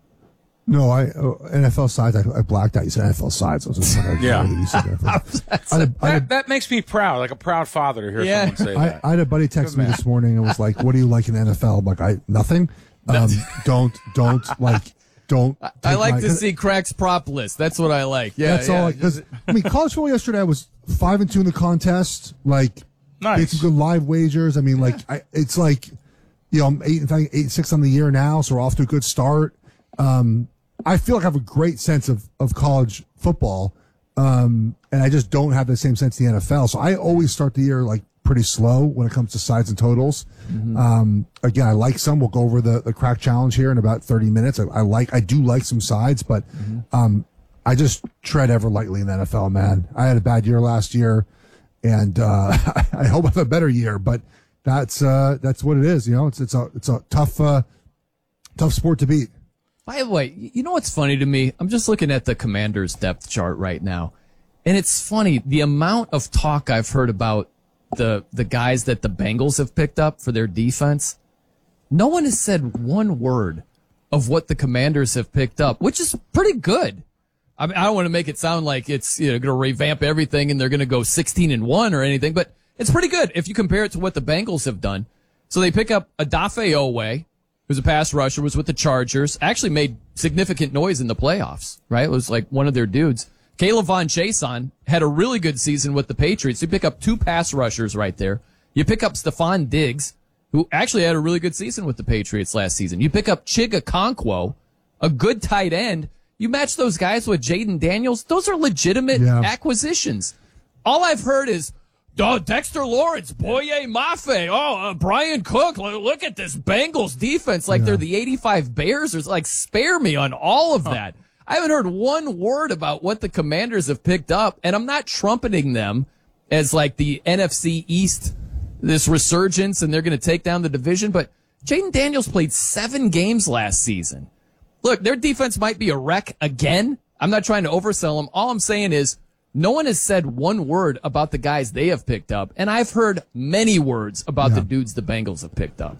No, I uh, N F L sides. I, I blacked out. You said N F L sides. I was just trying to yeah. You said N F L. I had, that, had, that makes me proud, like a proud father to hear yeah. someone say I, that. I had a buddy text me this morning and was like, "What do you like in the N F L?" I'm like, "I nothing. Um, don't don't like." Don't. I like my, to see Crack's prop list. That's what I like. Yeah, that's yeah. all. Because I mean, college football yesterday, I was five and two in the contest. Like, nice. Made some good live wagers. I mean, like, yeah. I, it's like, you know, I'm eight, in fact, eight six on the year now, so we're off to a good start. Um, I feel like I have a great sense of of college football, um, and I just don't have the same sense of the N F L. So I always start the year like pretty slow when it comes to sides and totals. Mm-hmm. Um, again, I like some. We'll go over the, the crack challenge here in about thirty minutes. I, I like, I do like some sides, but, mm-hmm. um, I just tread ever lightly in the N F L, man. I had a bad year last year and, uh, I hope I have a better year, but that's, uh, that's what it is. You know, it's, it's a, it's a tough, uh, tough sport to beat. By the way, you know what's funny to me? I'm just looking at the Commanders depth chart right now. And it's funny, the amount of talk I've heard about the the guys that the Bengals have picked up for their defense, no one has said one word of what the Commanders have picked up, which is pretty good. I mean, I don't want to make it sound like it's, you know, going to revamp everything and they're going to go sixteen and one or anything, but it's pretty good if you compare it to what the Bengals have done. So they pick up Odafe Oweh, who's a pass rusher, was with the Chargers, actually made significant noise in the playoffs, right? It was like one of their dudes. Caleb Von Chason had a really good season with the Patriots. You pick up two pass rushers right there. You pick up Stephon Diggs, who actually had a really good season with the Patriots last season. You pick up Chig Okonkwo, a good tight end. You match those guys with Jaden Daniels. Those are legitimate yeah. acquisitions. All I've heard is, oh, Dexter Lawrence, Boye Mafe, oh, uh, Brian Cook. Look at this Bengals defense like yeah. they're the eighty-five Bears. It's like, spare me on all of that. I haven't heard one word about what the Commanders have picked up, and I'm not trumpeting them as like the N F C East, this resurgence, and they're going to take down the division, but Jaden Daniels played seven games last season. Look, their defense might be a wreck again. I'm not trying to oversell them. All I'm saying is no one has said one word about the guys they have picked up, and I've heard many words about yeah. the dudes the Bengals have picked up.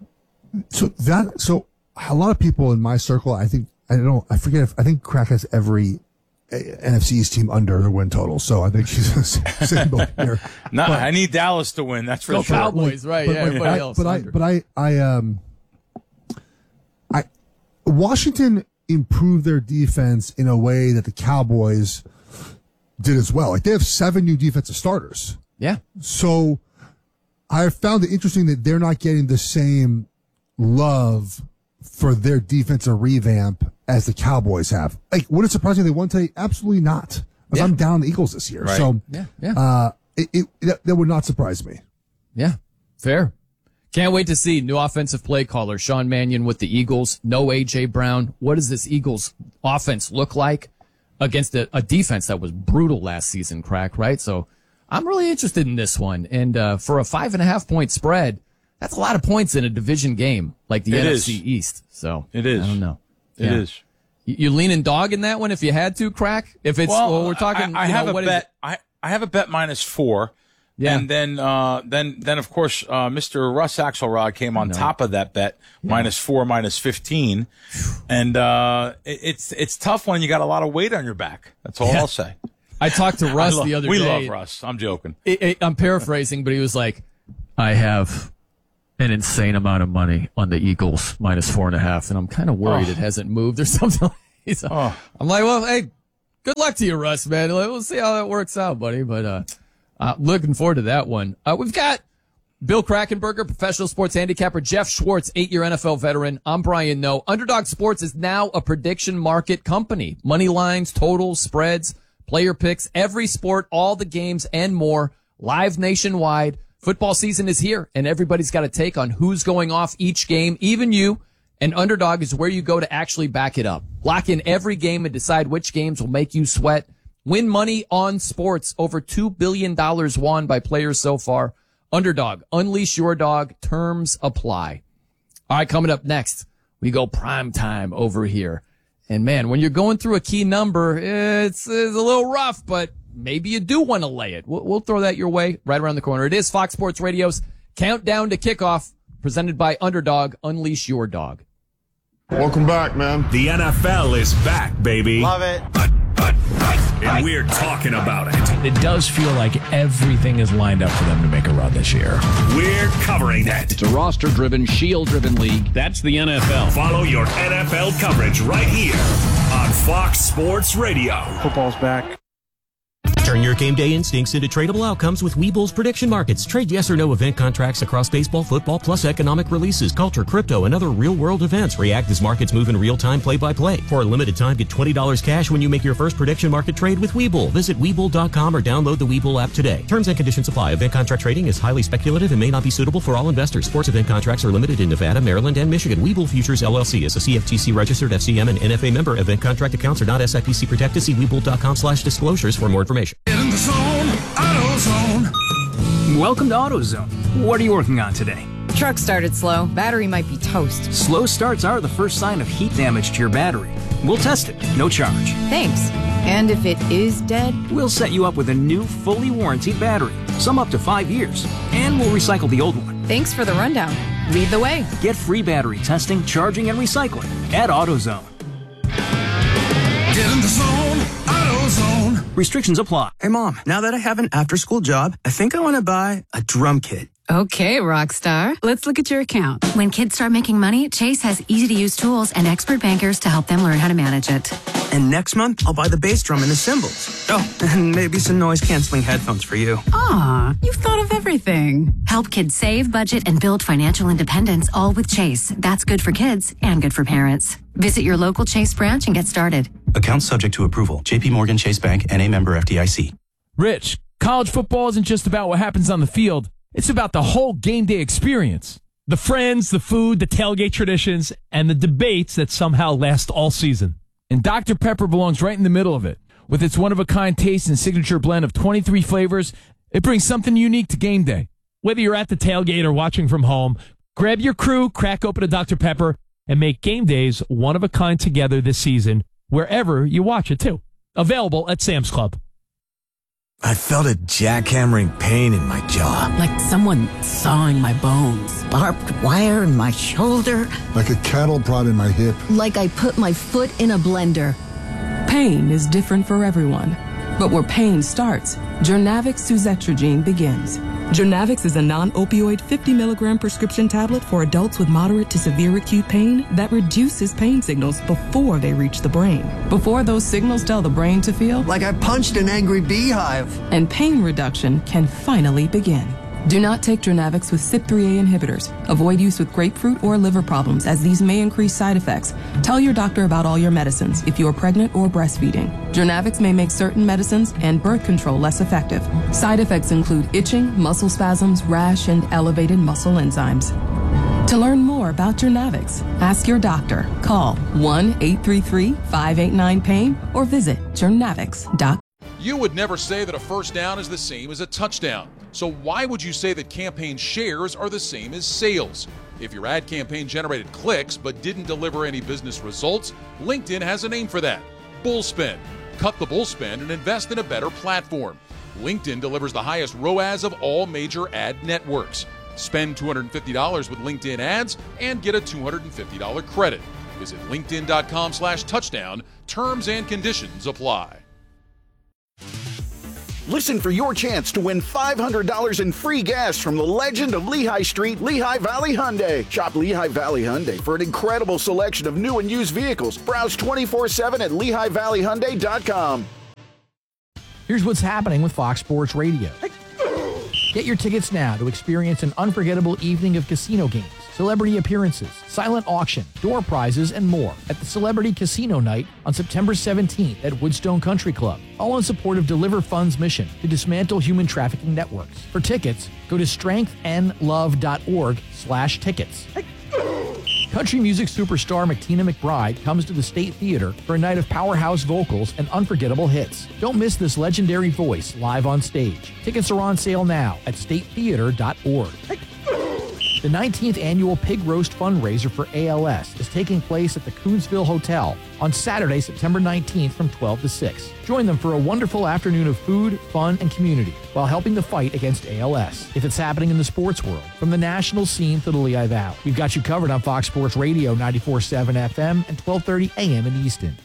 So that, so a lot of people in my circle, I think, I don't, I forget if, I think Crack has every N F C East team under the win total. So I think she's in the same boat here. No, but, I need Dallas to win. That's for go sure. Cowboys, right. But, yeah, but, everybody but, else. But I, but I, I, um, I, Washington improved their defense in a way that the Cowboys did as well. Like they have seven new defensive starters. Yeah. So I found it interesting that they're not getting the same love for their defensive revamp as the Cowboys have. Like, would it surprise me they won today? Absolutely not. Because yeah. I'm down the Eagles this year. Right. So, yeah, yeah. Uh, it, it, that, that would not surprise me. Yeah, fair. Can't wait to see new offensive play caller Sean Mannion with the Eagles. No A J Brown. What does this Eagles offense look like against a, a defense that was brutal last season, Crack, right? So I'm really interested in this one. And uh, for a five and a half point spread, that's a lot of points in a division game like the it N F is. C East. So it is. I don't know. It yeah. is. You, you leaning dog in that one if you had to, Crack? If it's well, well we're talking. I, I you have know, a what bet. Is I I have a bet minus four. Yeah. And then, uh, then, then of course, uh, Mister Russ Axelrod came on No. top of that bet, Yeah. minus four, minus fifteen. And, uh, it, it's, it's tough when you got a lot of weight on your back. That's all Yeah. I'll say. I talked to Russ I lo- the other we day. love Russ. I'm joking. It, it, I'm paraphrasing, but he was like, I have an insane amount of money on the Eagles, minus four and a half, and I'm kind of worried Oh. it hasn't moved or something. He's, Oh. I'm like, well, hey, good luck to you, Russ, man. Like, we'll see how that works out, buddy. But uh, uh looking forward to that one. Uh, we've got Bill Krakenberger, professional sports handicapper, Jeff Schwartz, eight-year N F L veteran. I'm Brian Noe. Underdog Sports is now a prediction market company. Money lines, totals, spreads, player picks, every sport, all the games, and more, live nationwide. Football season is here, and everybody's got a take on who's going off each game, even you. And Underdog is where you go to actually back it up. Lock in every game and decide which games will make you sweat. Win money on sports. Over two billion dollars won by players so far. Underdog. Unleash your dog. Terms apply. All right, coming up next, we go prime time over here. And man, when you're going through a key number, it's, it's a little rough, but maybe you do want to lay it. We'll, we'll throw that your way right around the corner. It is Fox Sports Radio's Countdown to Kickoff, presented by Underdog. Unleash your dog. Welcome back, man. The N F L is back, baby. Love it. And we're talking about it. It does feel like everything is lined up for them to make a run this year. We're covering it. It's a roster-driven, shield-driven league. That's the N F L. Follow your N F L coverage right here on Fox Sports Radio. Football's back. Turn your game day instincts into tradable outcomes with Webull's prediction markets. Trade yes or no event contracts across baseball, football, plus economic releases, culture, crypto, and other real-world events. React as markets move in real time, play-by-play. For a limited time, get twenty dollars cash when you make your first prediction market trade with Webull. Visit Webull dot com or download the Webull app today. Terms and conditions apply. Event contract trading is highly speculative and may not be suitable for all investors. Sports event contracts are limited in Nevada, Maryland, and Michigan. Webull Futures, L L C is a C F T C-registered F C M and N F A member. Event contract accounts are not S I P C protected. See Webull dot com slash disclosures for more information. Get in the zone, AutoZone. Welcome to AutoZone. What are you working on today? Truck started slow. Battery might be toast. Slow starts are the first sign of heat damage to your battery. We'll test it, no charge. Thanks. And if it is dead? We'll set you up with a new, fully warranted battery, some up to five years, and we'll recycle the old one. Thanks for the rundown. Lead the way. Get free battery testing, charging, and recycling at AutoZone. Get in the zone, AutoZone. Restrictions apply. Hey, Mom, now that I have an after-school job, I think I want to buy a drum kit. Okay, Rockstar. Let's look at your account. When kids start making money, Chase has easy-to-use tools and expert bankers to help them learn how to manage it. And next month, I'll buy the bass drum and the cymbals. Oh, and maybe some noise-canceling headphones for you. Aw, you've thought of everything. Help kids save, budget, and build financial independence, all with Chase. That's good for kids and good for parents. Visit your local Chase branch and get started. Account subject to approval. J P Morgan Chase Bank, N A member F D I C. Rich, college football isn't just about what happens on the field. It's about the whole game day experience. The friends, the food, the tailgate traditions, and the debates that somehow last all season. And Doctor Pepper belongs right in the middle of it. With its one-of-a-kind taste and signature blend of twenty-three flavors, it brings something unique to game day. Whether you're at the tailgate or watching from home, grab your crew, crack open a Doctor Pepper, and make game days one-of-a-kind together this season, wherever you watch it, too. Available at Sam's Club. I felt a jackhammering pain in my jaw. Like someone sawing my bones. Barbed wire in my shoulder. Like a cattle prod in my hip. Like I put my foot in a blender. Pain is different for everyone. But where pain starts, Jurnavix suzetrigine begins. Jurnavix is a non-opioid fifty milligram prescription tablet for adults with moderate to severe acute pain that reduces pain signals before they reach the brain. Before those signals tell the brain to feel like I punched an angry beehive. And pain reduction can finally begin. Do not take Jurnavix with C Y P three A inhibitors. Avoid use with grapefruit or liver problems, as these may increase side effects. Tell your doctor about all your medicines if you are pregnant or breastfeeding. Jurnavix may make certain medicines and birth control less effective. Side effects include itching, muscle spasms, rash, and elevated muscle enzymes. To learn more about Jurnavix, ask your doctor. Call one eight three three, five eight nine, pain or visit jurnavix dot com. You would never say that a first down is the same as a touchdown. So why would you say that campaign shares are the same as sales? If your ad campaign generated clicks but didn't deliver any business results, LinkedIn has a name for that: Bullspin. Cut the bullspin and invest in a better platform. LinkedIn delivers the highest R O A S of all major ad networks. Spend two hundred fifty dollars with LinkedIn ads and get a two hundred fifty dollars credit. Visit linkedin.com slash touchdown. Terms and conditions apply. Listen for your chance to win five hundred dollars in free gas from the legend of Lehigh Street, Lehigh Valley Hyundai. Shop Lehigh Valley Hyundai for an incredible selection of new and used vehicles. Browse twenty-four seven at lehigh valley hyundai dot com. Here's what's happening with Fox Sports Radio. Get your tickets now to experience an unforgettable evening of casino games, celebrity appearances, silent auction, door prizes, and more at the Celebrity Casino Night on September seventeenth at Woodstone Country Club, all in support of Deliver Fund's mission to dismantle human trafficking networks. For tickets, go to strengthandlove.org slash tickets. Country music superstar McTina McBride comes to the State Theater for a night of powerhouse vocals and unforgettable hits. Don't miss this legendary voice live on stage. Tickets are on sale now at state theater dot org. The nineteenth annual Pig Roast fundraiser for A L S is taking place at the Coonsville Hotel on Saturday, September nineteenth from twelve to six. Join them for a wonderful afternoon of food, fun, and community while helping the fight against A L S. If it's happening in the sports world, from the national scene to the Lehigh Valley, we've got you covered on Fox Sports Radio ninety-four point seven F M and twelve thirty A M in Easton.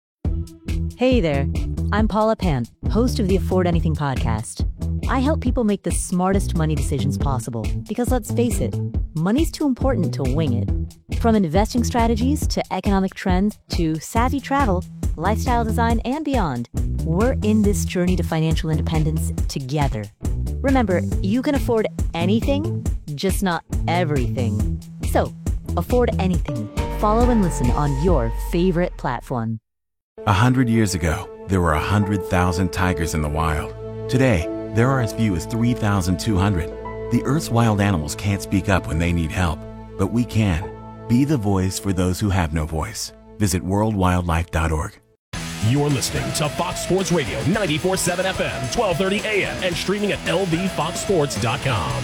Hey there, I'm Paula Pant, host of the Afford Anything podcast. I help people make the smartest money decisions possible because, let's face it, money's too important to wing it. From investing strategies to economic trends to savvy travel, lifestyle design, and beyond, we're in this journey to financial independence together. Remember, you can afford anything, just not everything. So, afford anything. Follow and listen on your favorite platform. A hundred years ago, there were a hundred thousand tigers in the wild. Today, there are as few as three thousand two hundred. The Earth's wild animals can't speak up when they need help, but we can. Be the voice for those who have no voice. Visit world wildlife dot org. You're listening to Fox Sports Radio ninety-four point seven F M, twelve thirty A M, and streaming at L V fox sports dot com.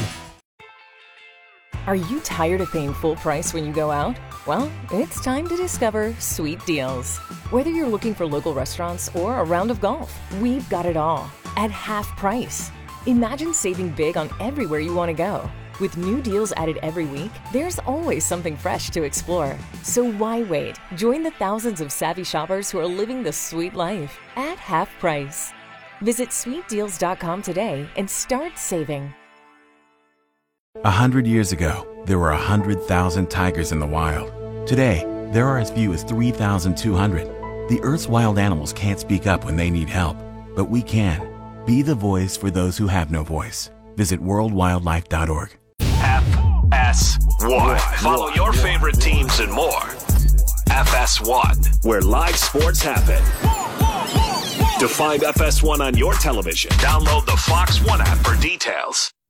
Are you tired of paying full price when you go out? Well, it's time to discover Sweet Deals. Whether you're looking for local restaurants or a round of golf, we've got it all at half price. Imagine saving big on everywhere you want to go. With new deals added every week, there's always something fresh to explore. So why wait? Join the thousands of savvy shoppers who are living the sweet life at half price. Visit sweet deals dot com today and start saving. A hundred years ago, there were a hundred thousand tigers in the wild. Today, there are as few as three thousand two hundred. The Earth's wild animals can't speak up when they need help, but we can. Be the voice for those who have no voice. Visit world wildlife dot org. F S one. Follow your favorite teams and more. F S one, where live sports happen. To find F S one on your television, download the Fox One app for details.